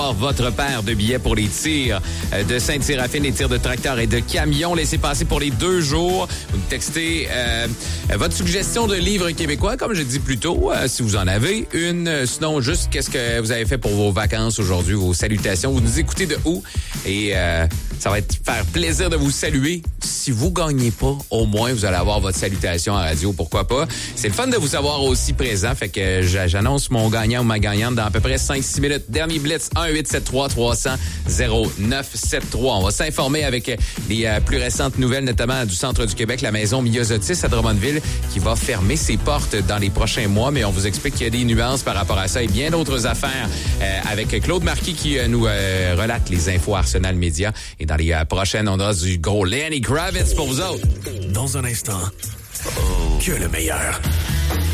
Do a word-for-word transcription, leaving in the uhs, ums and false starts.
Votre paire de billets pour les tirs de Sainte-Séraphine, les tirs de tracteurs et de camions. Laissez passer pour les deux jours. Vous me textez euh, votre suggestion de livre québécois, comme je dis plus tôt, euh, si vous en avez une. Sinon, juste qu'est-ce que vous avez fait pour vos vacances aujourd'hui, vos salutations. Vous nous écoutez de où? Et euh, ça va être faire plaisir de vous saluer. Si vous gagnez pas, au moins, vous allez avoir votre salutation à radio. Pourquoi pas? C'est le fun de vous avoir aussi présent. Fait que j'annonce mon gagnant ou ma gagnante dans à peu près cinq six minutes. Dernier blitz, un huit sept trois trois cents zéro neuf sept trois. On va s'informer avec les euh, plus récentes nouvelles, notamment du centre du Québec, la maison Myosotis à Drummondville, qui va fermer ses portes dans les prochains mois. Mais on vous explique qu'il y a des nuances par rapport à ça et bien d'autres affaires euh, avec Claude Marquis qui euh, nous euh, relate les infos Arsenal Média. Et dans les euh, prochaines, on aura du gros Lenny Kravitz pour vous autres. Dans un instant, que le meilleur.